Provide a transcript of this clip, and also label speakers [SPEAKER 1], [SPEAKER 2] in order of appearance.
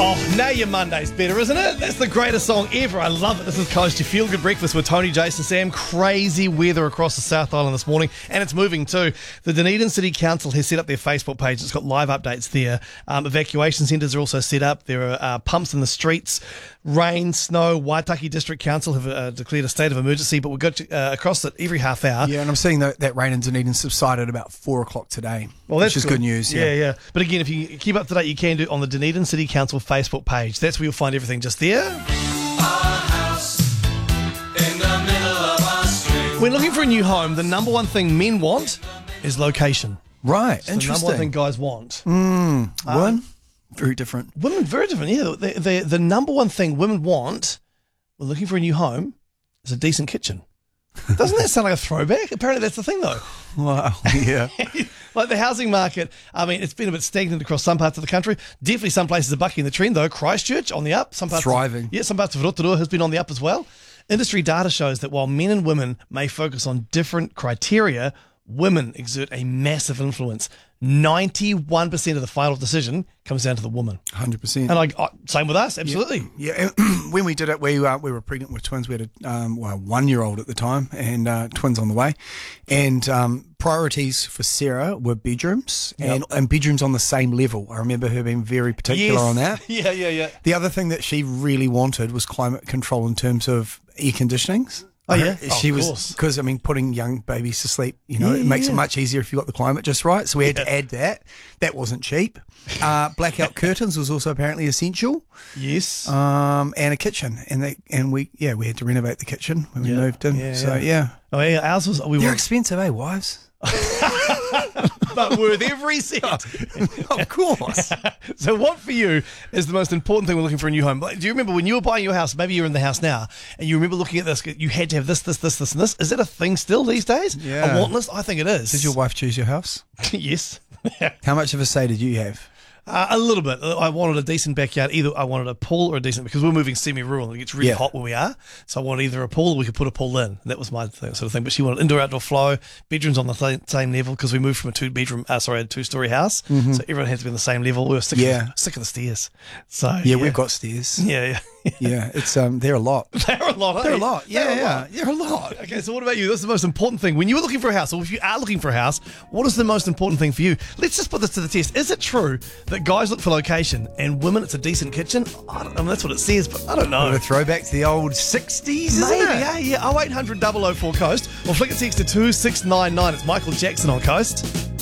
[SPEAKER 1] Oh, now your Monday's better, isn't it? That's the greatest song ever. I love it. This is Coast, your feel-good breakfast with Tony, Jason, Sam. Crazy weather across the South Island this morning, and it's moving too. The Dunedin City Council has set up their Facebook page. It's got live updates there. Evacuation centres are also set up. There are pumps in the streets. Rain, snow. Waitaki District Council have declared a state of emergency, but we've got across it every half hour.
[SPEAKER 2] Yeah, and I'm seeing that rain in Dunedin subsided about 4 o'clock today,
[SPEAKER 1] well, that's
[SPEAKER 2] which is good news.
[SPEAKER 1] Yeah. But again, if you keep up to date, you can do it on the Dunedin City Council Facebook page. That's where you'll find everything just there. When looking for a new home, the number one thing men want is location.
[SPEAKER 2] Right,
[SPEAKER 1] It's the
[SPEAKER 2] interesting.
[SPEAKER 1] number one thing guys want.
[SPEAKER 2] One, very different.
[SPEAKER 1] Women, very different. Yeah, the number one thing women want when looking for a new home is a decent kitchen. Doesn't that sound like a throwback? Apparently that's the thing, though.
[SPEAKER 2] Wow, yeah.
[SPEAKER 1] Like the housing market, I mean, it's been a bit stagnant across some parts of the country. Definitely some places are bucking the trend, though. Christchurch on the up. Some parts
[SPEAKER 2] Thriving.
[SPEAKER 1] Some parts of Rotorua has been on the up as well. Industry data shows that while men and women may focus on different criteria, women exert a massive influence. 91% of the final decision comes down to the woman.
[SPEAKER 2] 100%.
[SPEAKER 1] And same with us, absolutely.
[SPEAKER 2] Yeah, when we did it, we were pregnant with twins. We had a 1-year-old at the time and twins on the way. And priorities for Sarah were bedrooms and bedrooms on the same level. I remember her being very particular on that.
[SPEAKER 1] Yeah.
[SPEAKER 2] The other thing that she really wanted was climate control in terms of air conditionings.
[SPEAKER 1] Oh, yeah?
[SPEAKER 2] She
[SPEAKER 1] of
[SPEAKER 2] was,
[SPEAKER 1] course.
[SPEAKER 2] because, I mean, putting young babies to sleep, it makes it much easier if you've got the climate just right. So we had to add that. That wasn't cheap. Blackout curtains was also apparently essential.
[SPEAKER 1] Yes.
[SPEAKER 2] And a kitchen. And we had to renovate the kitchen when we moved in. Oh, yeah.
[SPEAKER 1] Ours was...
[SPEAKER 2] They're expensive, eh, wives?
[SPEAKER 1] But worth every cent.
[SPEAKER 2] Of course.
[SPEAKER 1] So what for you is the most important thing when looking for a new home? Like, do you remember when you were buying your house, maybe you're in the house now, and you remember looking at this, you had to have this, and this. Is that a thing still these days?
[SPEAKER 2] Yeah.
[SPEAKER 1] A want list? I think it is.
[SPEAKER 2] Did your wife choose your house?
[SPEAKER 1] Yes.
[SPEAKER 2] How much of a say did you have?
[SPEAKER 1] A little bit. I wanted a decent backyard. Either I wanted a pool or a decent, because we're moving semi-rural and it gets really hot where we are. So I wanted either a pool or we could put a pool in. That was my sort of thing. But she wanted indoor-outdoor flow, bedrooms on the same level, because we moved from a two-story house. So everyone had to be on the same level. We were sick of the stairs. So
[SPEAKER 2] We've got stairs.
[SPEAKER 1] Yeah.
[SPEAKER 2] Yeah, it's they're a lot.
[SPEAKER 1] They're a lot.
[SPEAKER 2] They're a lot. Yeah, they're a lot.
[SPEAKER 1] Okay, so what about you? What's the most important thing when you were looking for a house, or if you are looking for a house? What is the most important thing for you? Let's just put this to the test. Is it true that guys look for location and women it's a decent kitchen? I don't know. That's what it says, but I don't know.
[SPEAKER 2] A throwback to the old 60s, isn't
[SPEAKER 1] Maybe,
[SPEAKER 2] it?
[SPEAKER 1] yeah. 0800 004 Coast, or flick it text to 2699. It's Michael Jackson on Coast.